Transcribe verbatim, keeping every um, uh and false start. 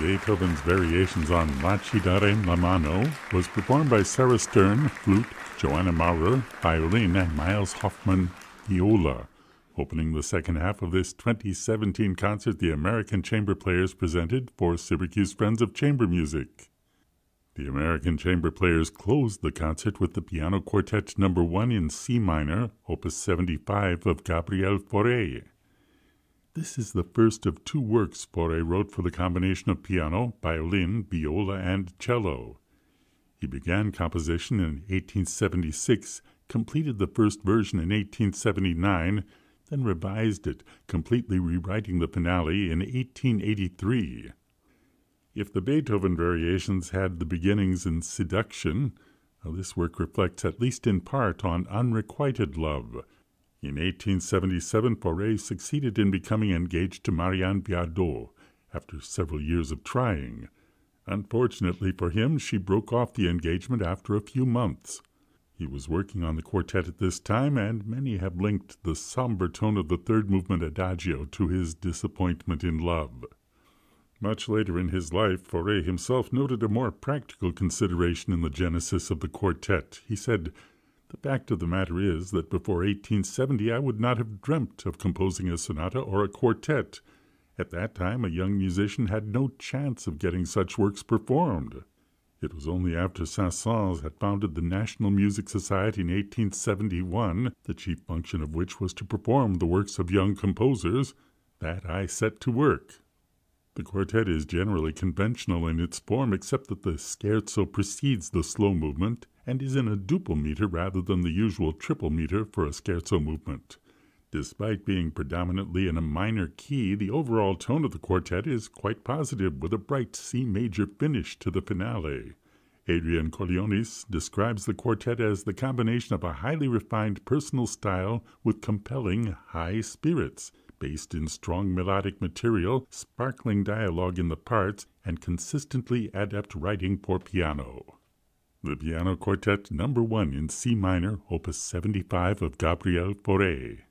Beethoven's variations on La Ci darem la mano was performed by Sarah Stern, flute, Joanna Maurer, violin, and Miles Hoffman, viola. Opening the second half of this twenty seventeen concert, the American Chamber Players presented for Syracuse Friends of Chamber Music. The American Chamber Players closed the concert with the Piano Quartet number one in C minor, opus seventy-five of Gabriel Fauré. This is the first of two works Fauré wrote for the combination of piano, violin, viola, and cello. He began composition in eighteen seventy-six, completed the first version in eighteen seventy-nine, then revised it, completely rewriting the finale in eighteen eighty-three. If the Beethoven variations had the beginnings in seduction, well, this work reflects at least in part on unrequited love. In eighteen seventy-seven, Fauré succeeded in becoming engaged to Marianne Biardot after several years of trying. Unfortunately for him, she broke off the engagement after a few months. He was working on the quartet at this time, and many have linked the somber tone of the third movement adagio to his disappointment in love. Much later in his life, Fauré himself noted a more practical consideration in the genesis of the quartet. He said, "The fact of the matter is that before eighteen seventy I would not have dreamt of composing a sonata or a quartet. At that time a young musician had no chance of getting such works performed. It was only after Saint-Saëns had founded the National Music Society in eighteen seventy-one, the chief function of which was to perform the works of young composers, that I set to work." The quartet is generally conventional in its form, except that the scherzo precedes the slow movement and is in a duple meter rather than the usual triple meter for a scherzo movement. Despite being predominantly in a minor key, the overall tone of the quartet is quite positive, with a bright C major finish to the finale. Adrian Colionis describes the quartet as the combination of a highly refined personal style with compelling high spirits, based in strong melodic material, sparkling dialogue in the parts, and consistently adept writing for piano. The Piano Quartet number one in C minor, opus seventy-five of Gabriel Fauré.